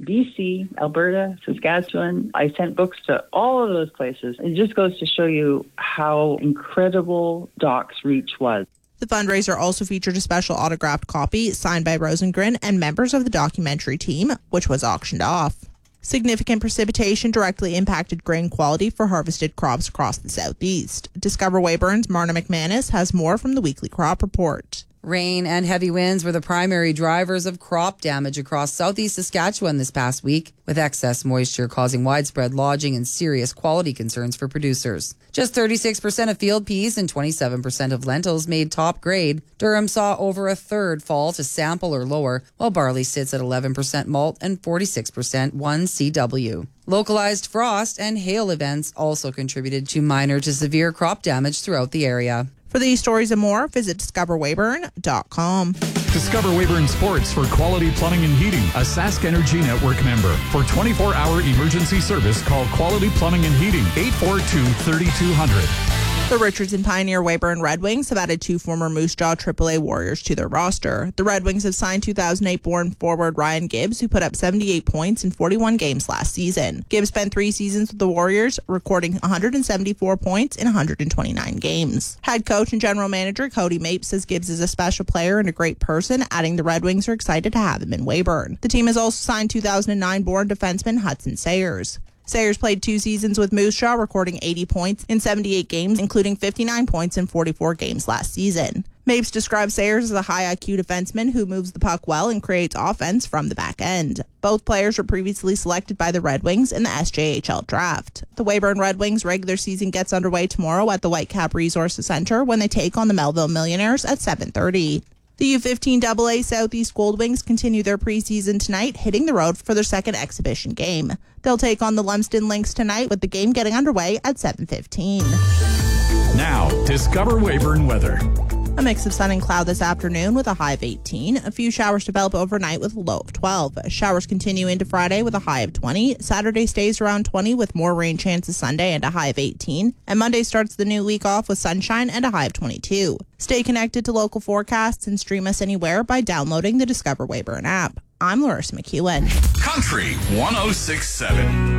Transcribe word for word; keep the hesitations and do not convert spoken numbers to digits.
B C, Alberta, Saskatchewan. I sent books to all of those places. It just goes to show you how incredible Doc's reach was. The fundraiser also featured a special autographed copy signed by Rosengren and members of the documentary team, which was auctioned off. Significant precipitation directly impacted grain quality for harvested crops across the southeast. Discover Weyburn's Marna McManus has more from the weekly crop report. Rain and heavy winds were the primary drivers of crop damage across southeast Saskatchewan this past week, with excess moisture causing widespread lodging and serious quality concerns for producers. Just thirty-six percent of field peas and twenty-seven percent of lentils made top grade. Durham saw over a third fall to sample or lower, while barley sits at eleven percent malt and forty-six percent one C W. Localized frost and hail events also contributed to minor to severe crop damage throughout the area. For these stories and more, visit discover weyburn dot com. Discover Weyburn Sports for Quality Plumbing and Heating, a Sask Energy Network member. For twenty-four hour emergency service, call Quality Plumbing and Heating, eight four two, three two zero zero. The Richards and Pioneer Weyburn Red Wings have added two former Moose Jaw triple A Warriors to their roster. The Red Wings have signed two thousand eight born forward Ryan Gibbs, who put up seventy-eight points in forty-one games last season. Gibbs spent three seasons with the Warriors, recording one hundred seventy-four points in one hundred twenty-nine games. Head coach and general manager Cody Mapes says Gibbs is a special player and a great person, adding the Red Wings are excited to have him in Weyburn. The team has also signed two thousand nine born defenseman Hudson Sayers. Sayers played two seasons with Moose Jaw, recording eighty points in seventy-eight games, including fifty-nine points in forty-four games last season. Mapes describes Sayers as a high I Q defenseman who moves the puck well and creates offense from the back end. Both players were previously selected by the Red Wings in the S J H L draft. The Weyburn Red Wings regular season gets underway tomorrow at the Whitecap Resources Center when they take on the Melville Millionaires at seven thirty. The U fifteen double A Southeast Gold Wings continue their preseason tonight, hitting the road for their second exhibition game. They'll take on the Lumsden Lynx tonight, with the game getting underway at seven fifteen. Now, Discover Weyburn weather. A mix of sun and cloud this afternoon with a high of eighteen. A few showers develop overnight with a low of twelve. Showers continue into Friday with a high of twenty. Saturday stays around twenty with more rain chances Sunday and a high of eighteen. And Monday starts the new week off with sunshine and a high of twenty-two. Stay connected to local forecasts and stream us anywhere by downloading the Discover Weyburn app. I'm Larissa McEwen. Country one oh six point seven.